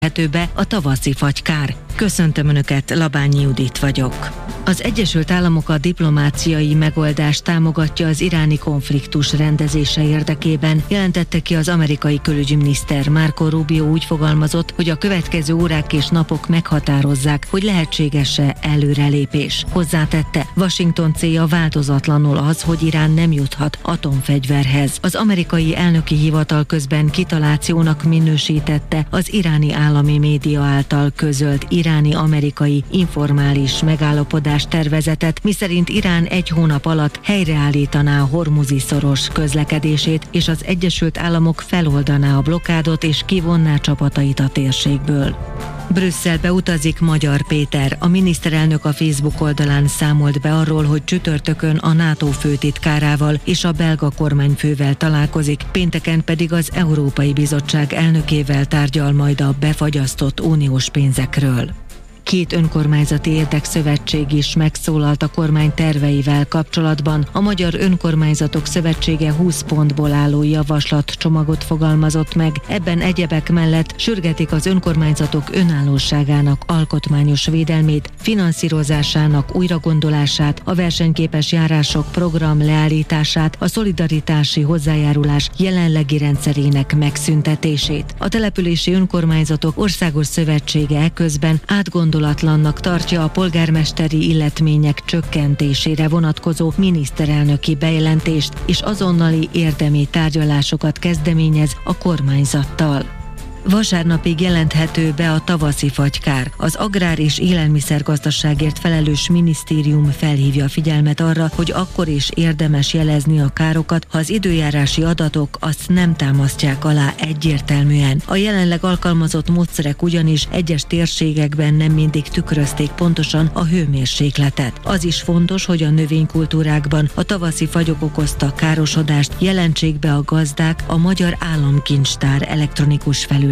be a tavaszi fagykár. Köszöntöm Önöket, Labányi Judit vagyok. Az Egyesült Államok a diplomáciai megoldást támogatja az iráni konfliktus rendezése érdekében, jelentette ki az amerikai külügyminiszter. Marco Rubio úgy fogalmazott, hogy a következő órák és napok meghatározzák, hogy lehetséges-e előrelépés. Hozzátette, Washington célja változatlanul az, hogy Irán nem juthat atomfegyverhez. Az amerikai elnöki hivatal közben kitalációnak minősítette az iráni állami média által közölt iráni-amerikai informális megállapodás tervezetet, miszerint Irán egy hónap alatt helyreállítaná a Hormuzi-szoros közlekedését, és az Egyesült Államok feloldaná a blokkádot és kivonná csapatait a térségből. Brüsszelbe utazik Magyar Péter. A miniszterelnök a Facebook oldalán számolt be arról, hogy csütörtökön a NATO főtitkárával és a belga kormányfővel találkozik, pénteken pedig az Európai Bizottság elnökével tárgyal majd a befagyasztott uniós pénzekről. Két önkormányzati érdekszövetség is megszólalt a kormány terveivel kapcsolatban. A Magyar Önkormányzatok Szövetsége 20 pontból álló javaslatcsomagot fogalmazott meg. Ebben egyebek mellett sürgetik az önkormányzatok önállóságának alkotmányos védelmét, finanszírozásának újragondolását, a versenyképes járások program leállítását, a szolidaritási hozzájárulás jelenlegi rendszerének megszüntetését. A Települési Önkormányzatok Országos Szövetsége eközben átgondolatlannak tartja a polgármesteri illetmények csökkentésére vonatkozó miniszterelnöki bejelentést, és azonnali érdemi tárgyalásokat kezdeményez a kormányzattal. Vasárnapig jelenthető be a tavaszi fagykár. Az Agrár- és Élelmiszergazdaságért felelős minisztérium felhívja a figyelmet arra, hogy akkor is érdemes jelezni a károkat, ha az időjárási adatok azt nem támasztják alá egyértelműen. A jelenleg alkalmazott módszerek ugyanis egyes térségekben nem mindig tükrözték pontosan a hőmérsékletet. Az is fontos, hogy a növénykultúrákban a tavaszi fagyok okozta károsodást jelentsék be a gazdák a Magyar Államkincstár elektronikus felületén.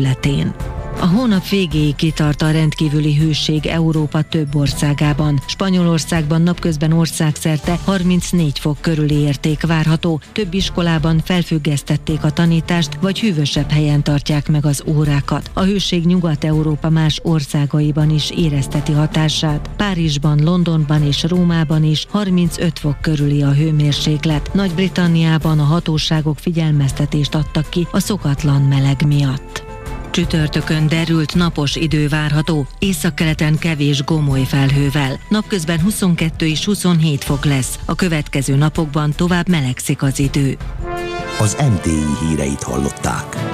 A hónap végéig kitart a rendkívüli hőség Európa több országában. Spanyolországban napközben országszerte 34 fok körüli érték várható, több iskolában felfüggesztették a tanítást, vagy hűvösebb helyen tartják meg az órákat. A hőség Nyugat-Európa más országaiban is érezteti hatását. Párizsban, Londonban és Rómában is 35 fok körüli a hőmérséklet. Nagy-Britanniában a hatóságok figyelmeztetést adtak ki a szokatlan meleg miatt. Csütörtökön derült napos idő várható, északkeleten kevés gomoly felhővel. Napközben 22 és 27 fok lesz, a következő napokban tovább melegszik az idő. Az NTI híreit hallották.